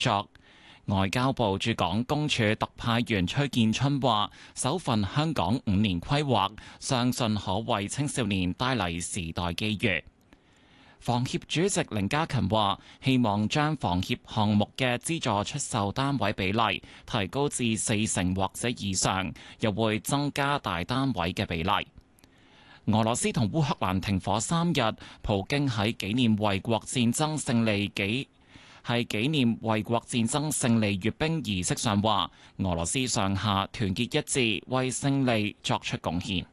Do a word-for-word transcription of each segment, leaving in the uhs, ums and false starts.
作。外交部駐港公署特派員崔建春話：首份香港五年規劃，相信可為青少年帶嚟時代機遇。房協主席凌家勤話：希望將房協項目嘅資助出售單位比例提高至四成或者以上，又會增加大單位嘅比例。俄羅斯同烏克蘭停火三日，普京喺紀念衛國戰爭勝利紀係紀念衛國戰爭勝利閱兵儀式上話，俄羅斯上下團結一致，為勝利作出貢獻。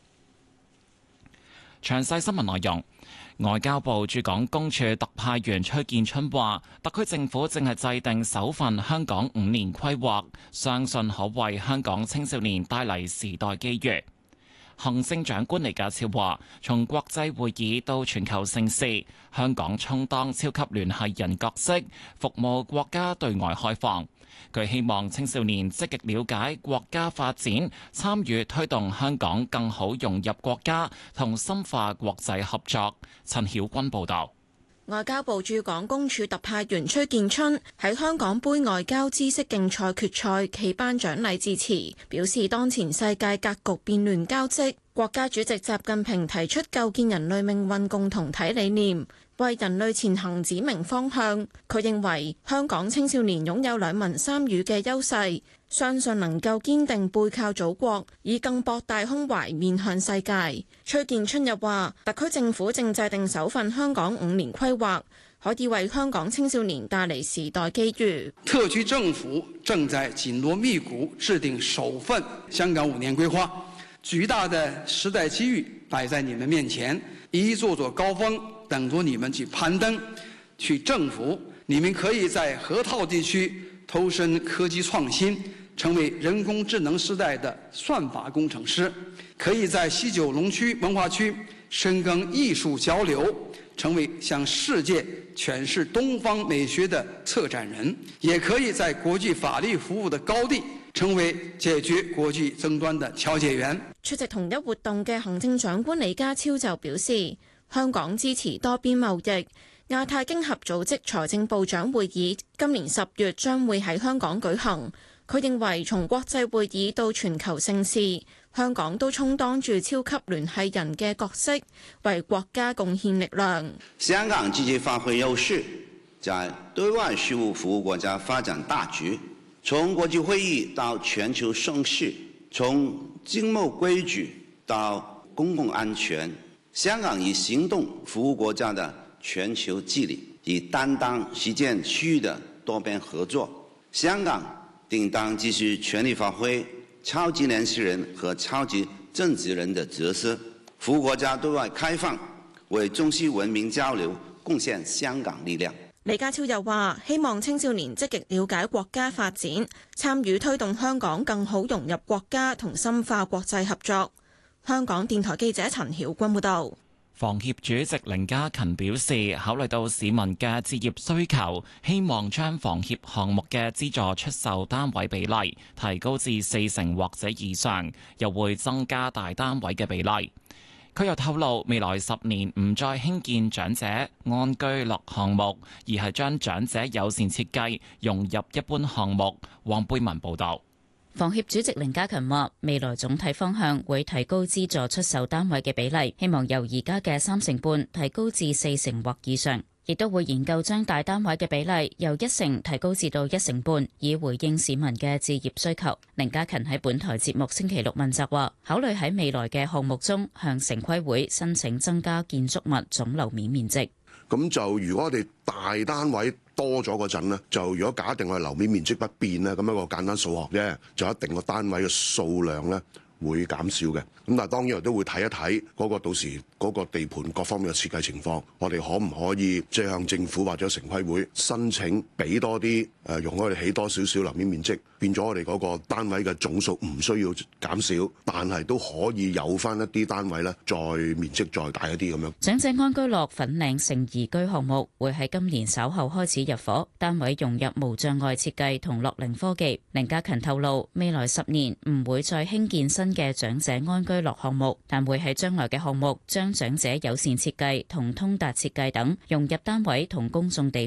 詳細新聞內容，外交部駐港公署特派員崔建春話，特區政府正係制定首份香港五年規劃，相信可為香港青少年帶嚟時代機遇。行政長官李家超話，從國際會議到全球盛事，香港充當超級聯繫人角色，服務國家對外開放。佢希望青少年積極了解國家發展，參與推動香港更好融入國家同深化國際合作。陳曉君報導。 外交部駐港公署特派員崔建春喺香港杯外交知識競賽決賽暨頒獎禮致辭，表示當前世界格局變亂交織，國家主席習近平提出構建人類命運共同體理念，為人類前行指明方向。佢認為香港青少年擁有兩文三語嘅優勢，相信能夠堅定背靠祖國，以更博大胸懷面向世界。崔建春又話，特區政府正制定首份香港五年規劃，可以為香港青少年帶嚟時代機遇。 特區政府正在緊鑼密鼓制定首份香港五年規劃，巨大的時代機遇擺在你們面前，一座座高峰等着你們去攀登、去征服。你們可以在河套地區投身科技創新，成為人工智能時代的算法工程師；可以在西九龍區文化區深耕藝術交流，成為向世界詮釋東方美學的策展人；也可以在國際法律服務的高地，成為解決國際爭端的調解員。 出席同一活動嘅行政長官李家超就表示，香港支持多邊貿易。亞太經合組織財政部長會議今年十月將會喺香港舉行。佢認為從國際會議到全球盛事，香港都充當住超級聯繫人嘅角色，為國家貢獻力量。 香港積極發揮優勢，在對外事務服務國家發展大局。從國際會議到全球盛事，從經貿規矩到公共安全，香港以行動服務國家的全球治理，以擔當實踐區域的多邊合作。香港定當繼續全力發揮超級聯繫人和超級政治人的角色，服務國家對外開放，為中西文明交流貢獻香港力量。 李家超又話，希望青少年積極了解國家發展，參與推動香港更好融入國家同深化國際合作。香港電台記者陳曉君報道。 房協主席凌家勤表示，考慮到市民嘅置業需求，希望將房協項目嘅資助出售單位比例提高至四成或者以上，又會增加大單位嘅比例。佢又透露，未來十年唔再興建長者安居樂項目，而係將長者友善設計融入一般項目。黃貝文報導。 房協主席凌家勤話，未來總體方向會提高資助出售單位嘅比例，希望由而家嘅三成半提高至四成或以上，亦都會研究將大單位嘅比例由一成提高至到一成半，以回應市民嘅置業需求。凌家勤喺本台節目星期六問責話，考慮喺未來嘅項目中向城規會申請增加建築物總樓面面積。 咁就如果我哋大單位多咗嗰陣呢，就如果假定我哋樓面面積不變咧，咁一個簡單數學啫，就一定個單位嘅數量咧會減少嘅。咁但係當然都會睇一睇嗰個到時嗰個地盤各方面嘅設計情況，我哋可唔可以即係向政府或者城規會申請俾多啲誒，容我哋起多少少樓面面積，變咗我哋嗰個單位嘅總數唔需要減少，但係都可以有翻一啲單位咧，再面積再大一啲咁樣。 長者安居樂粉嶺盛宜居項目會喺今年稍後開始入伙，單位融入無障礙設計同樂齡科技。凌家勤透露，未來十年唔會再興建新嘅長者安居樂項目，但會喺將來嘅項目將長者友善設計同通達設計等融入單位同公眾地方。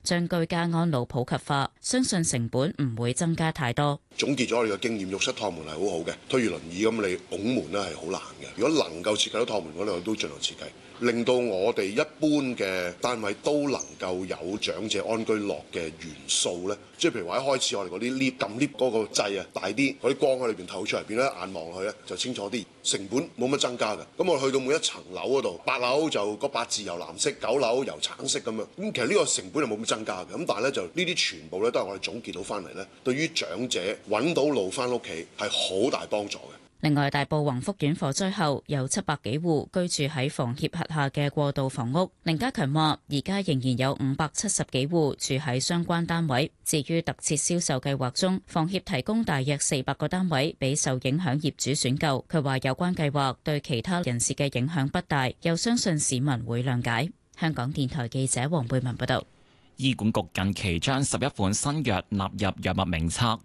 將居家安老普及化，相信成本唔會增加太多。 總結咗我哋嘅經驗，浴室趟門係好好嘅，推住輪椅咁你拱門咧係好難嘅。如果能夠設計到趟門，我哋都盡量設計，令到我哋一般嘅單位都能夠有長者安居樂嘅元素咧。即係譬如話一開始我哋嗰啲 lift 撳 lift 嗰個掣啊大啲，嗰啲光喺裏邊透出嚟，變咗一眼望落去咧就清楚啲，成本冇乜增加嘅。咁我去到每一層樓嗰度，八樓就個八字由藍色，九樓由橙色咁樣。咁其實呢個成本係冇乜增加嘅。咁但係咧就呢啲全部咧都係我哋總結到翻嚟咧，對於長者揾到路翻屋企係好大幫助嘅。 另外，大埔宏福苑火災後有七百幾戶居住喺房協轄下嘅過渡房屋。凌家強話：而家仍然有五百七十幾戶住喺相關單位。至於特設銷售計劃中，房協提供大約四百個單位俾受影響業主選購。佢話有關計劃對其他人士嘅影響不大，又相信市民會諒解。香港電台記者黃貝文報道。 醫管局近期將十一款新藥納入藥物名冊，